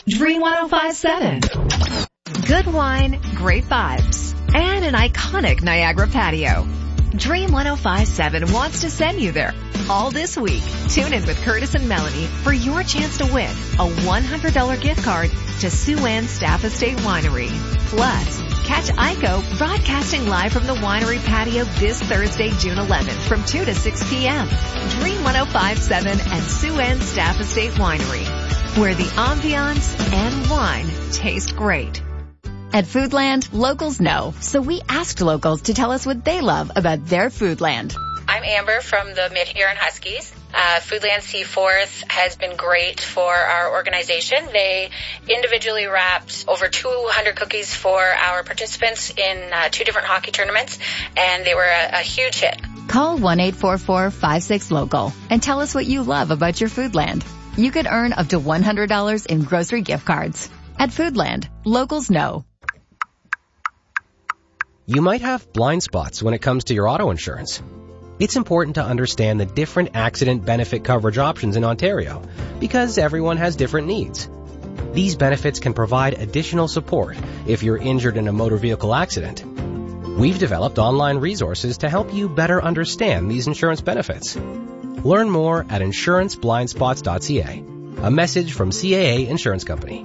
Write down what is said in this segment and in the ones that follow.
Dream 105.7. Good wine, great vibes, and an iconic Niagara patio. Dream 105.7 wants to send you there all this week. Tune in with Curtis and Melanie for your chance to win a $100 gift card to Sue-Ann Staff Estate Winery. Plus, catch Ico broadcasting live from the winery patio this Thursday, June 11th from 2 to 6 p.m. Dream 105.7 and Sue-Ann Staff Estate Winery, where the ambiance and wine taste great. At Foodland, locals know, so we asked locals to tell us what they love about their Foodland. I'm Amber from the Mid-Huron Huskies. Foodland Seaforth has been great for our organization. They individually wrapped over 200 cookies for our participants in 2 different hockey tournaments, and they were a huge hit. Call 1-844-56-LOCAL and tell us what you love about your Foodland. You could earn up to $100 in grocery gift cards. At Foodland, locals know. You might have blind spots when it comes to your auto insurance. It's important to understand the different accident benefit coverage options in Ontario because everyone has different needs. These benefits can provide additional support if you're injured in a motor vehicle accident. We've developed online resources to help you better understand these insurance benefits. Learn more at insuranceblindspots.ca. A message from CAA Insurance Company.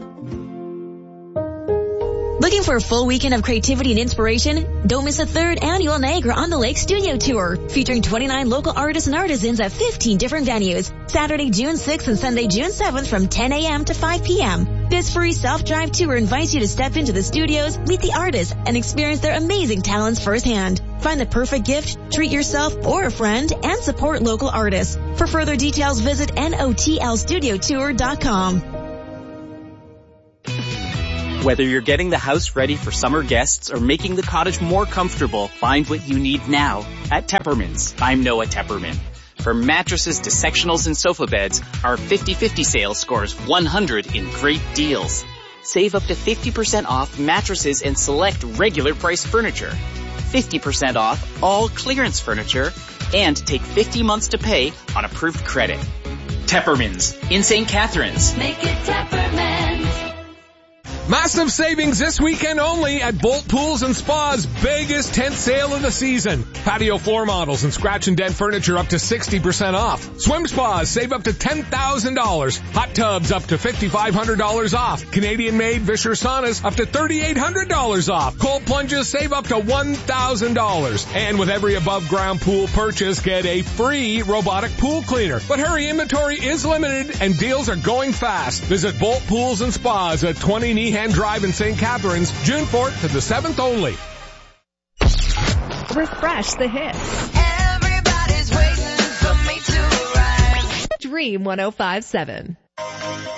Looking for a full weekend of creativity and inspiration? Don't miss the 3rd annual Niagara on the Lake Studio Tour, featuring 29 local artists and artisans at 15 different venues. Saturday, June 6th and Sunday, June 7th from 10 a.m. to 5 p.m. This free self-drive tour invites you to step into the studios, meet the artists, and experience their amazing talents firsthand. Find the perfect gift, treat yourself or a friend, and support local artists. For further details, visit notlstudiotour.com. Whether you're getting the house ready for summer guests or making the cottage more comfortable, find what you need now at Tepperman's. I'm Noah Tepperman. From mattresses to sectionals and sofa beds, our 50/50 sale scores 100 in great deals. Save up to 50% off mattresses and select regular price furniture. 50% off all clearance furniture, and take 50 months to pay on approved credit. Tepperman's in St. Catharines. Make it Tepperman's. Massive savings this weekend only at Bolt Pools and Spas' biggest tent sale of the season. Patio floor models and scratch and dent furniture up to 60% off. Swim spas save up to $10,000. Hot tubs up to $5,500 off. Canadian-made Vischer saunas up to $3,800 off. Cold plunges save up to $1,000. And with every above-ground pool purchase, get a free robotic pool cleaner. But hurry, inventory is limited and deals are going fast. Visit Bolt Pools and Spas at 20 Nehan Drive in St. Catharines, June 4th to the 7th only. Refresh the hits. Everybody's waiting for me to arrive. Dream 105.7.